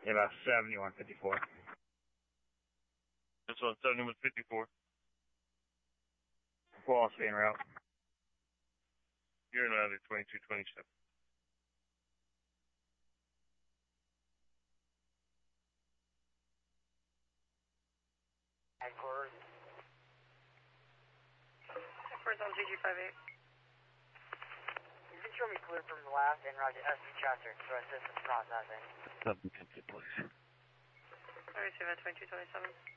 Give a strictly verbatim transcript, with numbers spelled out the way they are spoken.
Yeah, about seventy-one fifty-four. That's on seventy-one fifty-four. Full speed route. You're not at twenty-two twenty-seven. Headquarters. Headquarters on G G fifty-eight. You can show me clear from the last and roger S V Chester for assistance processing. Seven fifty, please. I receive at twenty-two twenty-seven.